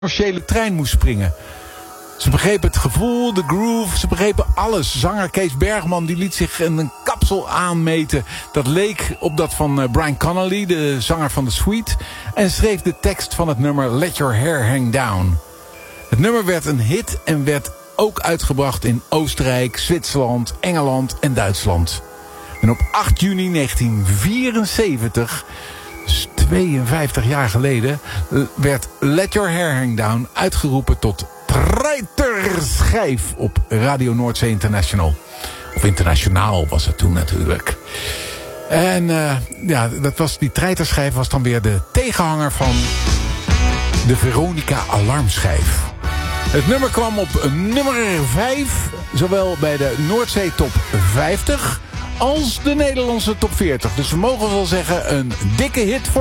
commerciële trein moest springen. Ze begrepen het gevoel, de groove, ze begrepen alles. Zanger Kees Bergman die liet zich een kapsel aanmeten. Dat leek op dat van Brian Connolly, de zanger van The Sweet. En schreef de tekst van het nummer Let Your Hair Hang Down. Het nummer werd een hit en werd ook uitgebracht in Oostenrijk, Zwitserland, Engeland en Duitsland. En op 8 juni 1974, dus 52 jaar geleden, werd Let Your Hair Hang Down uitgeroepen tot treiterschijf op Radio Noordzee International. Of internationaal was het toen natuurlijk. En die treiterschijf was dan weer de tegenhanger van de Veronica Alarmschijf. Het nummer kwam op nummer 5, zowel bij de Noordzee Top 50 als de Nederlandse Top 40. Dus we mogen wel zeggen een dikke hit voor